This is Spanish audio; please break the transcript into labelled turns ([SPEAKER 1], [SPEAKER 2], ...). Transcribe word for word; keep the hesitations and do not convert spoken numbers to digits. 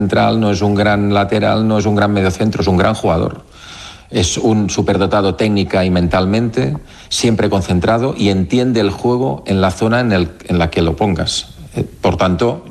[SPEAKER 1] central, no es un gran lateral, no es un gran mediocentro, es un gran jugador. Es un superdotado técnica y mentalmente, siempre concentrado y entiende el juego en la zona en, el, en la que lo pongas. Por tanto,